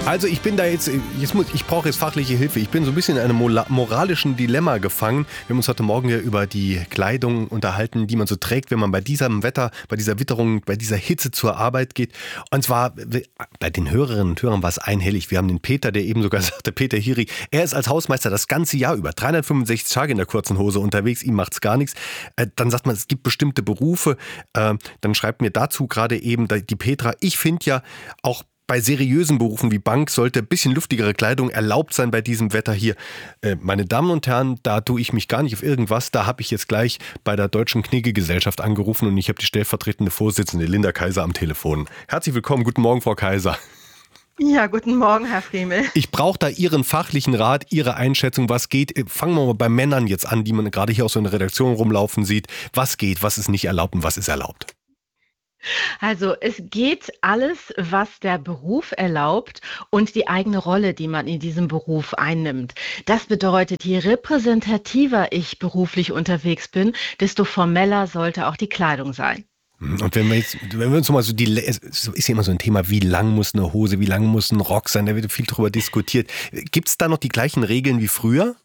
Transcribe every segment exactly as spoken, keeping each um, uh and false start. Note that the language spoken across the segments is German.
Also ich bin da jetzt, jetzt muss, ich brauche jetzt fachliche Hilfe. Ich bin so ein bisschen in einem moralischen Dilemma gefangen. Wir haben uns heute Morgen ja über die Kleidung unterhalten, die man so trägt, wenn man bei diesem Wetter, bei dieser Witterung, bei dieser Hitze zur Arbeit geht. Und zwar bei den Hörerinnen und Hörern war es einhellig. Wir haben den Peter, der eben sogar sagte, Peter Hiri, er ist als Hausmeister das ganze Jahr über, dreihundertfünfundsechzig Tage in der kurzen Hose unterwegs, ihm macht's gar nichts. Dann sagt man, es gibt bestimmte Berufe. Dann schreibt mir dazu gerade eben die Petra, ich finde ja auch bei seriösen Berufen wie Bank sollte ein bisschen luftigere Kleidung erlaubt sein bei diesem Wetter hier. Äh, meine Damen und Herren, da tue ich mich gar nicht auf irgendwas. Da habe ich jetzt gleich bei der Deutschen Knigge-Gesellschaft angerufen und ich habe die stellvertretende Vorsitzende Linda Kaiser am Telefon. Herzlich willkommen, guten Morgen, Frau Kaiser. Ja, guten Morgen, Herr Friemel. Ich brauche da Ihren fachlichen Rat, Ihre Einschätzung, was geht. Fangen wir mal bei Männern jetzt an, die man gerade hier aus so einer Redaktion rumlaufen sieht. Was geht, was ist nicht erlaubt und was ist erlaubt? Also es geht alles, was der Beruf erlaubt und die eigene Rolle, die man in diesem Beruf einnimmt. Das bedeutet, je repräsentativer ich beruflich unterwegs bin, desto formeller sollte auch die Kleidung sein. Und wenn wir jetzt, wenn wir uns mal so die, es ist ja immer so ein Thema, wie lang muss eine Hose, wie lang muss ein Rock sein, da wird viel drüber diskutiert. Gibt es da noch die gleichen Regeln wie früher?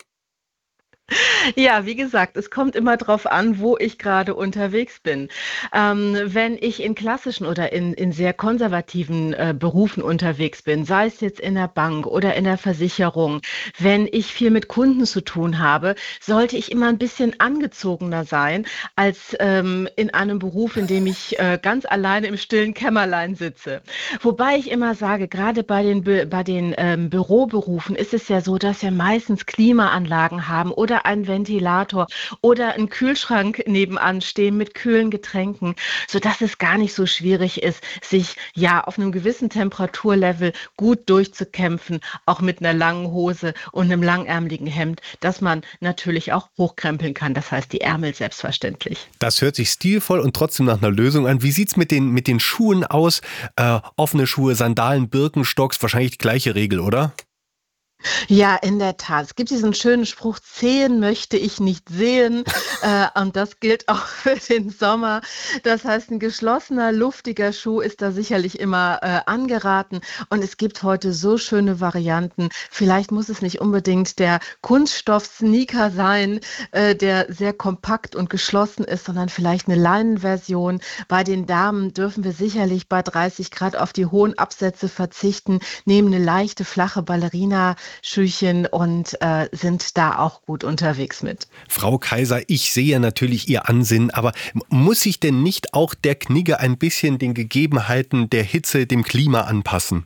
Ja, wie gesagt, es kommt immer drauf an, wo ich gerade unterwegs bin. Ähm, wenn ich in klassischen oder in, in sehr konservativen äh, Berufen unterwegs bin, sei es jetzt in der Bank oder in der Versicherung, wenn ich viel mit Kunden zu tun habe, sollte ich immer ein bisschen angezogener sein als ähm, in einem Beruf, in dem ich äh, ganz alleine im stillen Kämmerlein sitze. Wobei ich immer sage, gerade bei den, Bü- bei den ähm, Büroberufen ist es ja so, dass wir meistens Klimaanlagen haben oder einen Ventilator oder einen Kühlschrank nebenan stehen mit kühlen Getränken, sodass es gar nicht so schwierig ist, sich ja auf einem gewissen Temperaturlevel gut durchzukämpfen, auch mit einer langen Hose und einem langärmeligen Hemd, dass man natürlich auch hochkrempeln kann, das heißt die Ärmel selbstverständlich. Das hört sich stilvoll und trotzdem nach einer Lösung an. Wie sieht's mit den, mit den Schuhen aus? Äh, offene Schuhe, Sandalen, Birkenstocks, wahrscheinlich die gleiche Regel, oder? Ja, in der Tat. Es gibt diesen schönen Spruch, Zehen möchte ich nicht sehen. äh, und das gilt auch für den Sommer. Das heißt, ein geschlossener, luftiger Schuh ist da sicherlich immer äh, angeraten. Und es gibt heute so schöne Varianten. Vielleicht muss es nicht unbedingt der Kunststoff-Sneaker sein, äh, der sehr kompakt und geschlossen ist, sondern vielleicht eine Leinenversion. Bei den Damen dürfen wir sicherlich bei dreißig Grad auf die hohen Absätze verzichten, nehmen eine leichte, flache Ballerina Schüchen und äh, sind da auch gut unterwegs mit. Frau Kaiser, ich sehe natürlich Ihr Ansinnen, aber muss sich denn nicht auch der Knigge ein bisschen den Gegebenheiten der Hitze, dem Klima anpassen?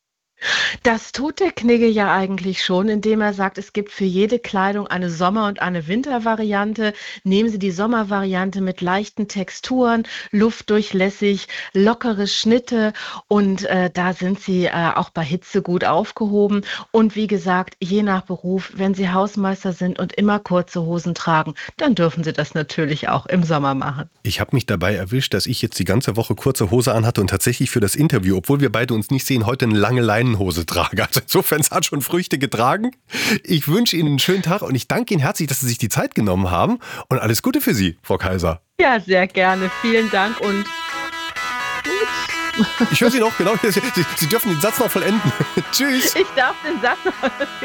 Das tut der Knigge ja eigentlich schon, indem er sagt, es gibt für jede Kleidung eine Sommer- und eine Wintervariante. Nehmen Sie die Sommervariante mit leichten Texturen, luftdurchlässig, lockere Schnitte und äh, da sind Sie äh, auch bei Hitze gut aufgehoben. Und wie gesagt, je nach Beruf, wenn Sie Hausmeister sind und immer kurze Hosen tragen, dann dürfen Sie das natürlich auch im Sommer machen. Ich habe mich dabei erwischt, dass ich jetzt die ganze Woche kurze Hose anhatte und tatsächlich für das Interview, obwohl wir beide uns nicht sehen, heute eine lange Leinenhose trage. Also insofern, es hat schon Früchte getragen. Ich wünsche Ihnen einen schönen Tag und ich danke Ihnen herzlich, dass Sie sich die Zeit genommen haben und alles Gute für Sie, Frau Kaiser. Ja, sehr gerne. Vielen Dank und Ich höre Sie noch, genau. Sie, Sie dürfen den Satz noch vollenden. Tschüss. ich darf den Satz noch